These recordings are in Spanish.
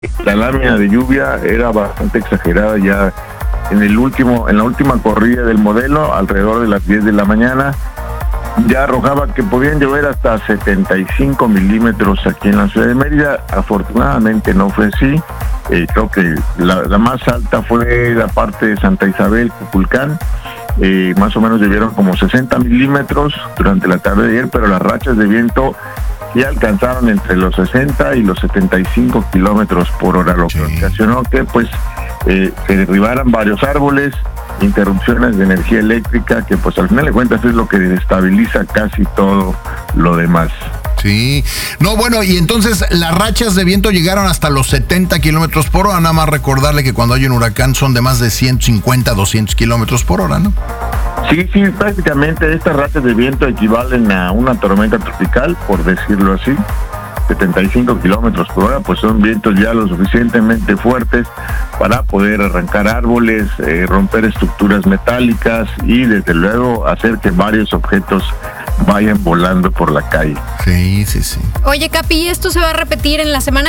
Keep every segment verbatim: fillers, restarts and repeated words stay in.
La lámina de lluvia era bastante exagerada ya en el último, en la última corrida del modelo, alrededor de las diez de la mañana, ya arrojaba que podían llover hasta setenta y cinco milímetros aquí en la ciudad de Mérida. Afortunadamente no fue así. Eh, creo que la, la más alta fue la parte de Santa Isabel, Cuculcán. Eh, más o menos llovieron como sesenta milímetros durante la tarde de ayer, pero las rachas de viento ya alcanzaron entre los sesenta y los setenta y cinco kilómetros por hora, lo que sí ocasionó que pues eh, se derribaran varios árboles, interrupciones de energía eléctrica, que pues al final de cuentas es lo que desestabiliza casi todo lo demás. Sí, no, bueno, y entonces las rachas de viento llegaron hasta los setenta kilómetros por hora. Nada más recordarle que cuando hay un huracán son de más de ciento cincuenta, doscientos kilómetros por hora, ¿no? Sí, sí, prácticamente estas rachas de viento equivalen a una tormenta tropical, por decirlo así. setenta y cinco kilómetros por hora, pues son vientos ya lo suficientemente fuertes para poder arrancar árboles, eh, romper estructuras metálicas y desde luego hacer que varios objetos vayan volando por la calle. Sí, sí, sí. Oye, Capi, ¿esto se va a repetir en la semana?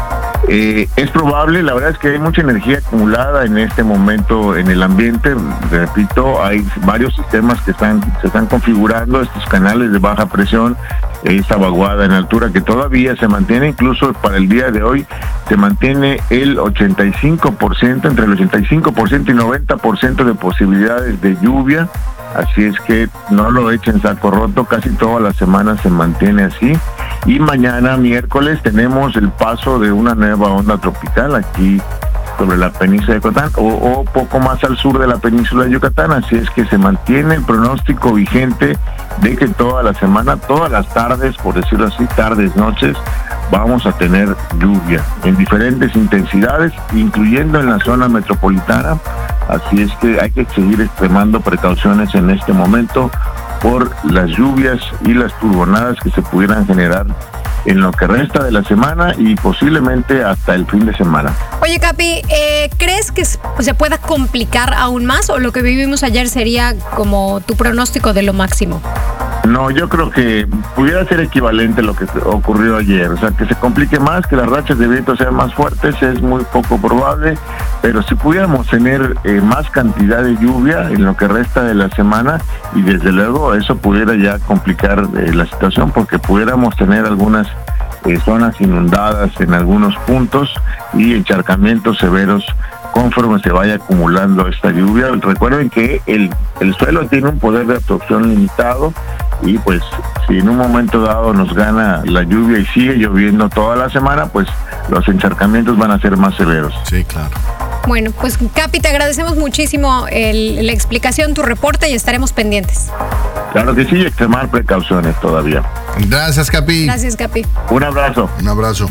Eh, es probable, la verdad es que hay mucha energía acumulada en este momento en el ambiente. Repito, hay varios sistemas que están se están configurando, estos canales de baja presión, esa vaguada en altura que todavía se mantiene, incluso para el día de hoy se mantiene el ochenta y cinco por ciento, entre el ochenta y cinco por ciento y noventa por ciento de posibilidades de lluvia. Así es que no lo echen saco roto, casi toda la semana se mantiene así. Y mañana, miércoles, tenemos el paso de una nueva onda tropical aquí sobre la península de Yucatán o, o poco más al sur de la península de Yucatán. Así es que se mantiene el pronóstico vigente de que toda la semana, todas las tardes, por decirlo así, tardes, noches, vamos a tener lluvia en diferentes intensidades, incluyendo en la zona metropolitana. Así es que hay que seguir extremando precauciones en este momento por las lluvias y las turbonadas que se pudieran generar en lo que resta de la semana y posiblemente hasta el fin de semana. Oye, Capi, eh, ¿crees que se pueda complicar aún más o lo que vivimos ayer sería como tu pronóstico de lo máximo? No, yo creo que pudiera ser equivalente a lo que ocurrió ayer. O sea, que se complique más, que las rachas de viento sean más fuertes, es muy poco probable. Pero si pudiéramos tener eh, más cantidad de lluvia en lo que resta de la semana, y desde luego eso pudiera ya complicar eh, la situación, porque pudiéramos tener algunas eh, zonas inundadas en algunos puntos y encharcamientos severos conforme se vaya acumulando esta lluvia. Recuerden que el, el suelo tiene un poder de absorción limitado y pues si en un momento dado nos gana la lluvia y sigue lloviendo toda la semana, pues los encharcamientos van a ser más severos. Sí, claro. Bueno, pues Capi, te agradecemos muchísimo el, la explicación, tu reporte y estaremos pendientes. Claro que sí, extremar precauciones todavía. Gracias, Capi. Gracias, Capi. Un abrazo. Un abrazo.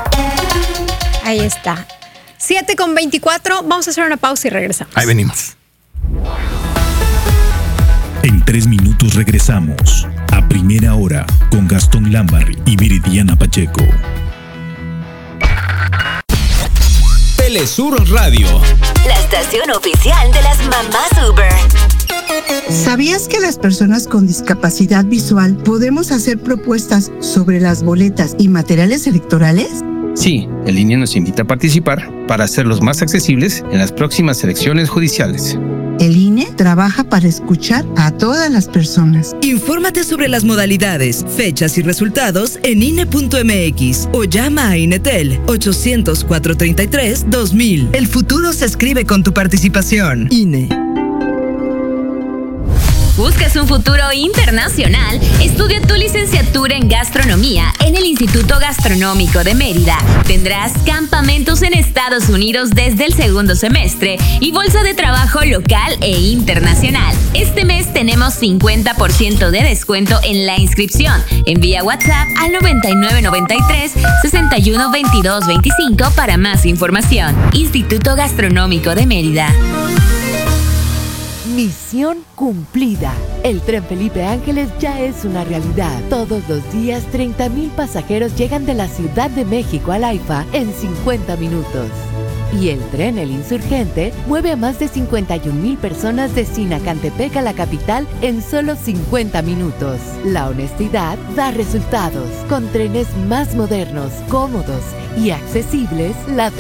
Ahí está. siete con veinticuatro, vamos a hacer una pausa y regresamos. Ahí venimos. En tres minutos regresamos a Primera Hora con Gastón Lambarri y Viridiana Pacheco. Telesur Radio, la estación oficial de las mamás Uber. ¿Sabías que las personas con discapacidad visual podemos hacer propuestas sobre las boletas y materiales electorales? Sí, el I N E nos invita a participar para hacerlos más accesibles en las próximas elecciones judiciales. El I N E trabaja para escuchar a todas las personas. Infórmate sobre las modalidades, fechas y resultados en I N E punto M X o llama a INETEL ochocientos, cuatrocientos treinta y tres, dos mil. El futuro se escribe con tu participación. I N E. ¿Buscas un futuro internacional? Estudia tu licenciatura en gastronomía en el Instituto Gastronómico de Mérida. Tendrás campamentos en Estados Unidos desde el segundo semestre y bolsa de trabajo local e internacional. Este mes tenemos cincuenta por ciento de descuento en la inscripción. Envía WhatsApp al noventa y nueve noventa y tres, sesenta y uno veintidós veinticinco para más información. Instituto Gastronómico de Mérida. Misión cumplida. El Tren Felipe Ángeles ya es una realidad. Todos los días, treinta mil pasajeros llegan de la Ciudad de México al AIFA en cincuenta minutos. Y el tren El Insurgente mueve a más de cincuenta y un mil personas de Sinacantepec a la capital en solo cincuenta minutos. La honestidad da resultados. Con trenes más modernos, cómodos y accesibles, la